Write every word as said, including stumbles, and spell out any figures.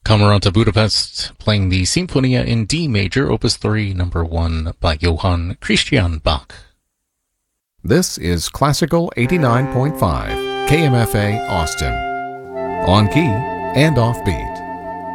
Camerata Budapest, playing the Sinfonia in D major, Opus three, number one, by Johann Christian Bach. This is Classical eighty-nine point five, K M F A Austin. On key and offbeat.